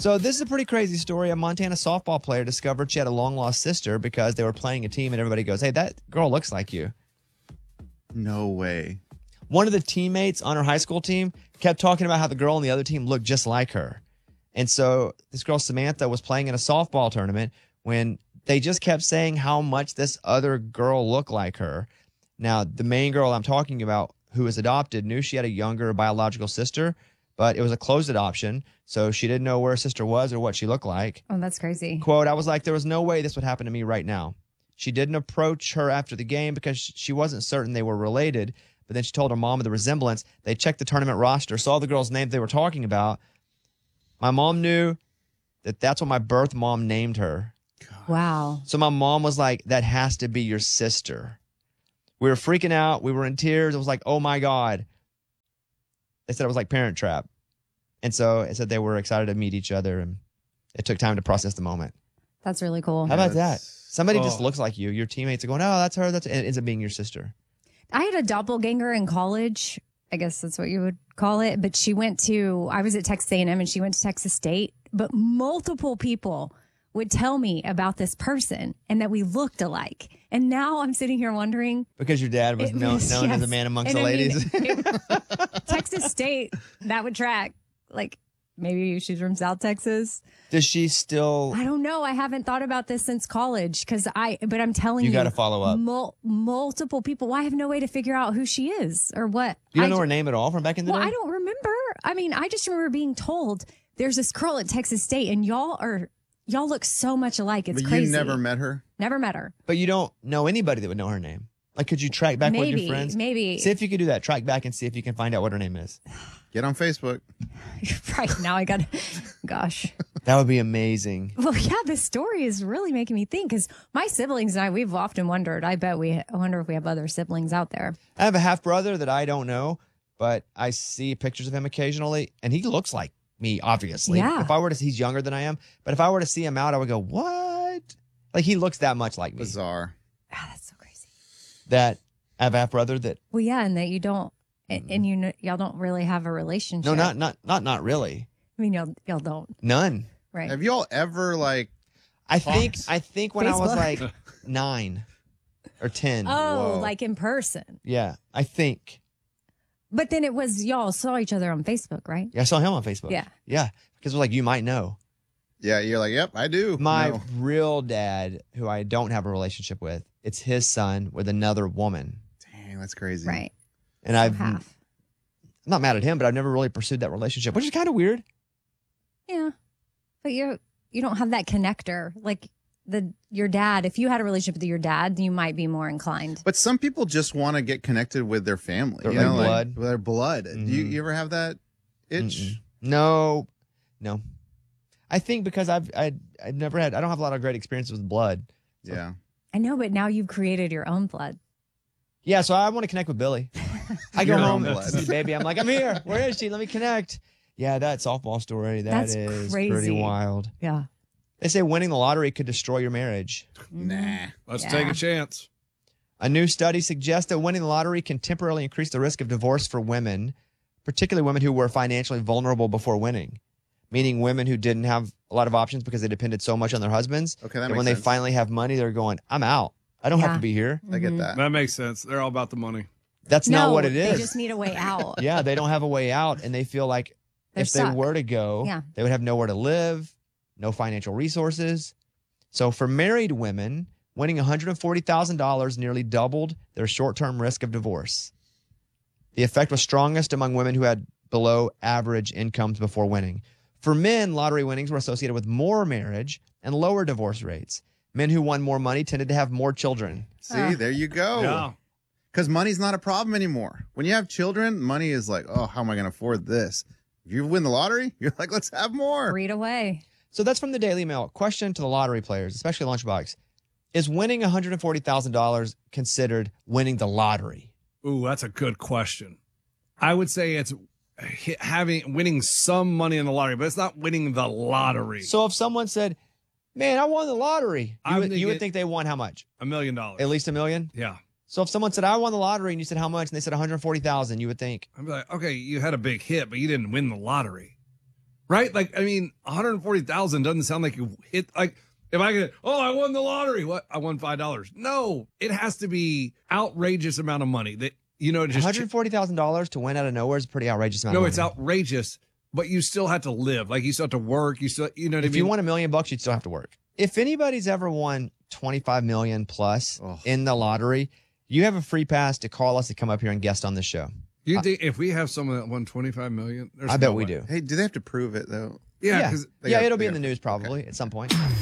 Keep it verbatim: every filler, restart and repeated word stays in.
So this is a pretty crazy story. A Montana softball player discovered she had a long-lost sister because they were playing a team and everybody goes, hey, that girl looks like you. No way. One of the teammates on her high school team kept talking about how the girl on the other team looked just like her. And so this girl, Samantha, was playing in a softball tournament when they just kept saying how much this other girl looked like her. Now, the main girl I'm talking about who was adopted knew she had a younger biological sister, but it was a closed adoption, so she didn't know where her sister was or what she looked like. Oh, that's crazy. Quote, I was like, there was no way this would happen to me right now. She didn't approach her after the game because she wasn't certain they were related, but then she told her mom of the resemblance. They checked the tournament roster, saw the girl's name they were talking about. My mom knew that that's what my birth mom named her. Wow. So my mom was like, that has to be your sister. We were freaking out. We were in tears. It was like, oh my God. They said it was like Parent Trap. And so it said they were excited to meet each other, and it took time to process the moment. That's really cool. How about that? Somebody oh. just looks like you. Your teammates are going, oh, that's her. That's and it ends up being your sister. I had a doppelganger in college. I guess that's what you would call it. But she went to, I was at Texas A and M and she went to Texas State. But multiple people would tell me about this person and that we looked alike. And now I'm sitting here wondering. Because your dad was It known, was- known yes. as a man amongst And the I mean, ladies. it- Texas State, that would track. Like, maybe she's from South Texas. Does she still? I don't know. I haven't thought about this since college because I, but I'm telling you. You got to follow up. Mul- multiple people. Well, I have no way to figure out who she is or what. You don't I know ju- her name at all from back in the Well, day? I don't remember. I mean, I just remember being told there's this girl at Texas State and y'all are, y'all look so much alike. It's But crazy. you never met her? Never met her. But you don't know anybody that would know her name. Like, could you track back with Maybe, your friends? maybe. See if you could do that. Track back and see if you can find out what her name is. Get on Facebook. Right now I got, gosh. That would be amazing. Well, yeah, this story is really making me think because my siblings and I, we've often wondered. I bet we I wonder if we have other siblings out there. I have a half brother that I don't know, but I see pictures of him occasionally, and he looks like me, obviously. Yeah. If I were to, he's younger than I am, but if I were to see him out, I would go, what? Like, he looks that much like me. Bizarre. Ah, that's so crazy. That I have a half brother that, Well, yeah, and that you don't, and, and you know, y'all don't really have a relationship. no, not, not, not, not really. I mean, y'all, y'all don't, None. right? Have y'all ever, like, I think, Talks. I think when I was Facebook? like nine or ten. Oh, Whoa. like in person. Yeah, I think. But then it was y'all saw each other on Facebook, right? Yeah, I saw him on Facebook. Yeah. Yeah. Because it was like, you might know. yeah, you're like, yep, I do. My No. real dad, who I don't have a relationship with, it's his son with another woman. Dang, that's crazy. Right. And So I've, I'm half. not mad at him, but I've never really pursued that relationship, which is kind of weird. Yeah. But you you don't have that connector. Like the your dad, if you had a relationship with your dad, you might be more inclined. But some people just want to get connected with their family. Their you know, like, blood. with their blood. Do you, Mhm. you ever have that itch? Mm-mm. No, no. I think because I've, I, I've never had, I don't have a lot of great experiences with blood. So- Yeah. I know, but now you've created your own blood. Yeah, so I want to connect with Billy. I go Your home, own and blood. see baby. I'm like, I'm here. Where is she? Let me connect. Yeah, that softball story, that That's is crazy. pretty wild. Yeah. They say winning the lottery could destroy your marriage. Nah. Let's Yeah. take a chance. A new study suggests that winning the lottery can temporarily increase the risk of divorce for women, particularly women who were financially vulnerable before winning, meaning women who didn't have a lot of options because they depended so much on their husbands. Okay, that And makes when sense. they finally have money, they're going, I'm out. I don't have Yeah. to be here. I get that. That makes sense. They're all about the money. That's no, not what it They is. just need a way out. Yeah, they don't have a way out, and they feel like They're if stuck. they were to go, Yeah. they would have nowhere to live, no financial resources. So for married women, winning one hundred forty thousand dollars nearly doubled their short-term risk of divorce. The effect was strongest among women who had below average incomes before winning. For men, lottery winnings were associated with more marriage and lower divorce rates. Men who won more money tended to have more children. See, Uh. there you go. Yeah. Because money's not a problem anymore. When you have children, money is like, oh, how am I going to afford this? If you win the lottery, you're like, let's have more. Read away. So that's from the Daily Mail. Question to the lottery players, especially Lunchbox. Is winning one hundred forty thousand dollars considered winning the lottery? Ooh, that's a good question. I would say it's hi- having winning some money in the lottery, but it's not winning the lottery. So if someone said, man, I won the lottery, you, I'm would, you would thinking- think they won how much? a million dollars. At least a million? Yeah. So if someone said, I won the lottery, and you said how much, and they said one hundred forty thousand, you would think, I'd be like, okay, you had a big hit, but you didn't win the lottery. right? Like, I mean, one hundred forty thousand doesn't sound like you hit, like, if I could, oh, I won the lottery. What? I won five dollars. No, it has to be outrageous amount of money that, you know, just. one hundred forty thousand dollars to win out of nowhere is a pretty outrageous amount No, of money. it's outrageous, but you still have to live. Like, you still have to work. You still, you know what I If mean? you won a million bucks, you'd still have to work. If anybody's ever won twenty-five million plus Oh. in the lottery, you have a free pass to call us to come up here and guest on the show. You think if we have someone that won twenty-five million, there's I bet no we way. do. Hey, do they have to prove it though? Yeah, Yeah, 'cause They yeah got- it'll be they in the got- news probably at some point.